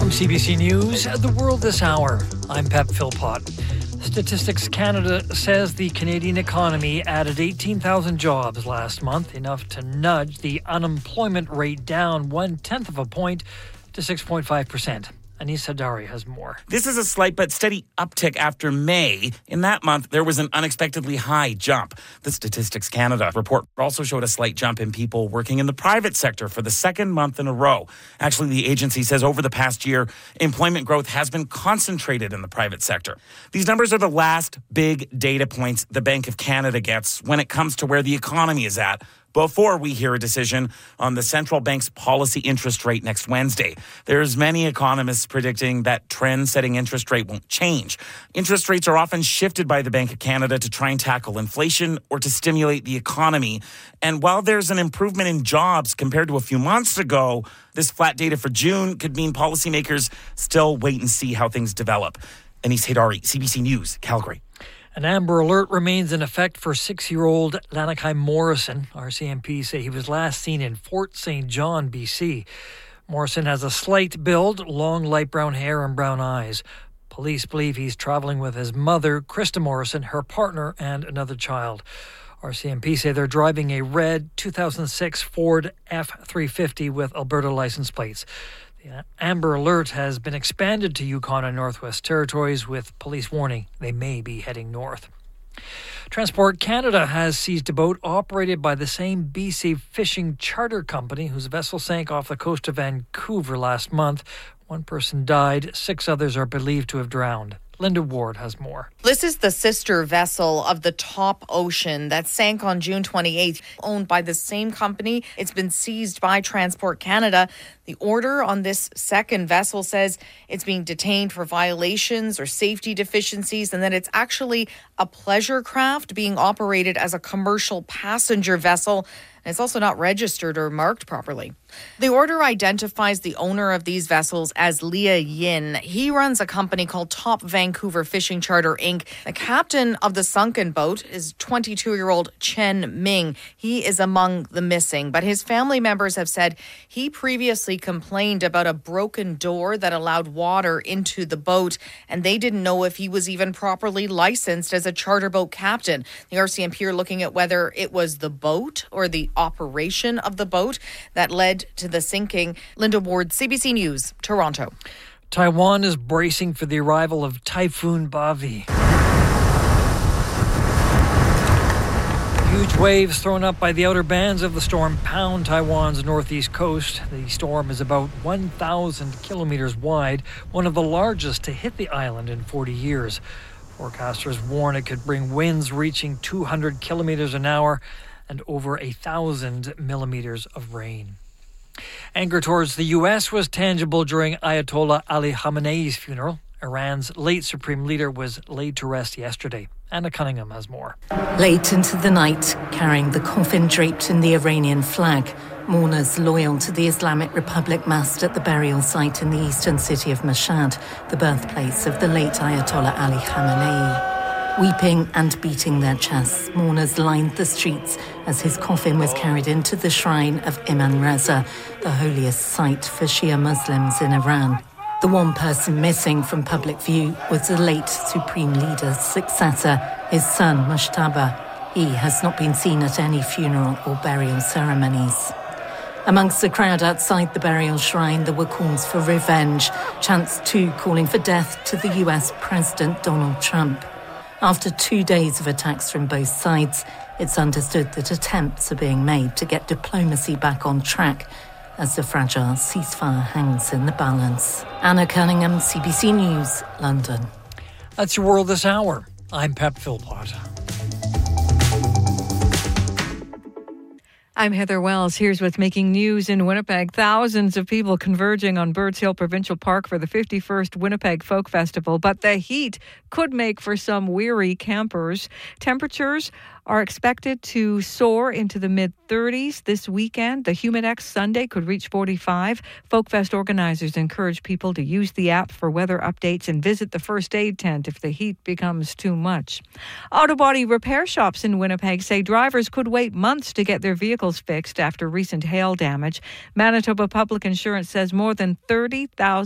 From CBC News, The World This Hour, I'm Pep Philpott. Statistics Canada says the Canadian economy added 18,000 jobs last month, enough to nudge the unemployment rate down 0.1 of a point to 6.5%. Anis Hadari has more. This is a slight but steady uptick after May. In that month, there was an unexpectedly high jump. The Statistics Canada report also showed a slight jump in people working in the private sector for the second month in a row. Actually, the agency says over the past year, employment growth has been concentrated in the private sector. These numbers are the last big data points the Bank of Canada gets when it comes to where the economy is at, before we hear a decision on the central bank's policy interest rate next Wednesday. There's many economists predicting that trend-setting interest rate won't change. Interest rates are often shifted by the Bank of Canada to try and tackle inflation or to stimulate the economy. And while there's an improvement in jobs compared to a few months ago, this flat data for June could mean policymakers still wait and see how things develop. Anis Hadari, CBC News, Calgary. An Amber Alert remains in effect for 6-year-old Lanakai Morrison. RCMP say he was last seen in Fort St. John, BC. Morrison has a slight build, long light brown hair and brown eyes. Police believe he's traveling with his mother, Krista Morrison, her partner, and another child. RCMP say they're driving a red 2006 Ford F-350 with Alberta license plates. The Amber Alert has been expanded to Yukon and Northwest Territories with police warning they may be heading north. Transport Canada has seized a boat operated by the same BC fishing charter company whose vessel sank off the coast of Vancouver last month. One person died. 6 others are believed to have drowned. Linda Ward has more. This is the sister vessel of the Top Ocean that sank on June 28th, owned by the same company. It's been seized by Transport Canada. The order on this second vessel says it's being detained for violations or safety deficiencies, and that it's actually a pleasure craft being operated as a commercial passenger vessel. And it's also not registered or marked properly. The order identifies the owner of these vessels as Leah Yin. He runs a company called Top Vancouver Fishing Charter, Inc. The captain of the sunken boat is 22-year-old Chen Ming. He is among the missing, but his family members have said he previously complained about a broken door that allowed water into the boat, and they didn't know if he was even properly licensed as a charter boat captain. The RCMP are looking at whether it was the boat or the operation of the boat that led to the sinking. Linda Ward, CBC News, Toronto. Taiwan is bracing for the arrival of Typhoon Bavi. Huge waves thrown up by the outer bands of the storm pound Taiwan's northeast coast. The storm is about 1,000 kilometers wide, one of the largest to hit the island in 40 years. Forecasters warn it could bring winds reaching 200 kilometers an hour and over 1,000 millimeters of rain. Anger towards the U.S. was tangible during Ayatollah Ali Khamenei's funeral. Iran's late supreme leader was laid to rest yesterday. Anna Cunningham has more. Late into the night, carrying the coffin draped in the Iranian flag, mourners loyal to the Islamic Republic massed at the burial site in the eastern city of Mashhad, the birthplace of the late Ayatollah Ali Khamenei. Weeping and beating their chests, mourners lined the streets as his coffin was carried into the shrine of Imam Reza, the holiest site for Shia Muslims in Iran. The one person missing from public view was the late Supreme Leader's successor, his son Mushtaba. He has not been seen at any funeral or burial ceremonies. Amongst the crowd outside the burial shrine, there were calls for revenge, chants too calling for death to the US President Donald Trump. After 2 days of attacks from both sides, it's understood that attempts are being made to get diplomacy back on track as the fragile ceasefire hangs in the balance. Anna Cunningham, CBC News, London. That's your World This Hour. I'm Pep Philpott. I'm Heather Wells. Here's what's making news in Winnipeg. Thousands of people converging on Birds Hill Provincial Park for the 51st Winnipeg Folk Festival. But the heat could make for some weary campers. Temperatures are expected to soar into the mid-30s this weekend. The Humidex Sunday could reach 45. Folkfest organizers encourage people to use the app for weather updates and visit the first aid tent if the heat becomes too much. Auto body repair shops in Winnipeg say drivers could wait months to get their vehicles fixed after recent hail damage. Manitoba Public Insurance says more than 30,000